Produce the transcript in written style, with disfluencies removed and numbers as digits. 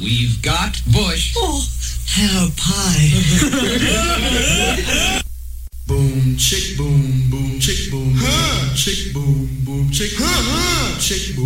We've got Bush. Oh, hello, pie. Boom, chick, boom, boom, chick, boom, chick, boom, boom, chick, chick, boom.